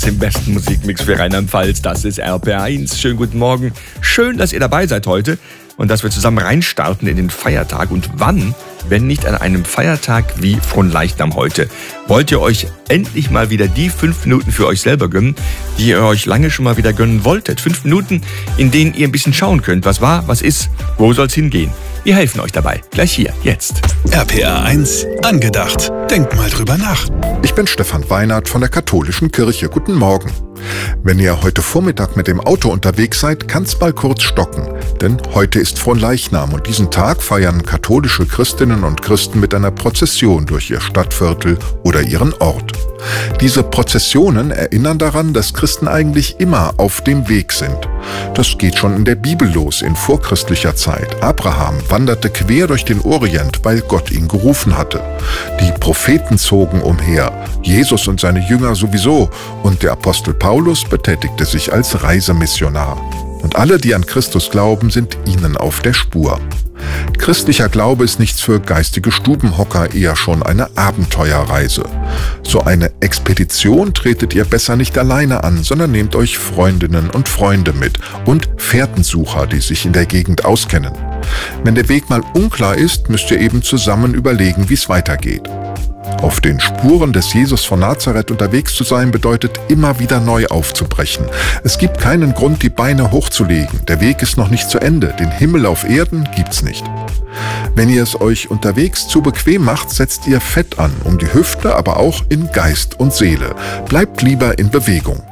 Im besten Musikmix für Rheinland-Pfalz, das ist RPR1. Schönen guten Morgen. Schön, dass ihr dabei seid heute und dass wir zusammen reinstarten in den Feiertag. Und wann, wenn nicht an einem Feiertag wie Fronleichnam heute? Wollt ihr euch endlich mal wieder die 5 Minuten für euch selber gönnen, die ihr euch lange schon mal wieder gönnen wolltet? 5 Minuten, in denen ihr ein bisschen schauen könnt, was war, was ist, wo soll's hingehen? Wir helfen euch dabei. Gleich hier, jetzt. RPR1 angedacht. Denkt mal drüber nach. Ich bin Stefan Weinert von der Katholischen Kirche. Guten Morgen. Wenn ihr heute Vormittag mit dem Auto unterwegs seid, kann's mal kurz stocken. Denn heute ist Fronleichnam und diesen Tag feiern katholische Christinnen und Christen mit einer Prozession durch ihr Stadtviertel oder ihren Ort. Diese Prozessionen erinnern daran, dass Christen eigentlich immer auf dem Weg sind. Das geht schon in der Bibel los, in vorchristlicher Zeit. Abraham wanderte quer durch den Orient, weil Gott ihn gerufen hatte. Die Propheten zogen umher, Jesus und seine Jünger sowieso, und der Apostel Paulus betätigte sich als Reisemissionar. Und alle, die an Christus glauben, sind ihnen auf der Spur. Christlicher Glaube ist nichts für geistige Stubenhocker, eher schon eine Abenteuerreise. So eine Expedition tretet ihr besser nicht alleine an, sondern nehmt euch Freundinnen und Freunde mit und Fährtensucher, die sich in der Gegend auskennen. Wenn der Weg mal unklar ist, müsst ihr eben zusammen überlegen, wie es weitergeht. Auf den Spuren des Jesus von Nazareth unterwegs zu sein, bedeutet immer wieder neu aufzubrechen. Es gibt keinen Grund, die Beine hochzulegen. Der Weg ist noch nicht zu Ende. Den Himmel auf Erden gibt's nicht. Wenn ihr es euch unterwegs zu bequem macht, setzt ihr Fett an, um die Hüfte, aber auch in Geist und Seele. Bleibt lieber in Bewegung.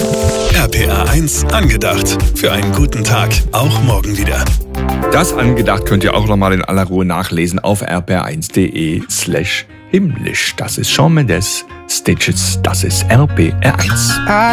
RPR1 angedacht. Für einen guten Tag, auch morgen wieder. Das angedacht könnt ihr auch nochmal in aller Ruhe nachlesen auf rpr1.de/himmlisch. Das ist Shawn Mendes, Stitches, das ist RPR1.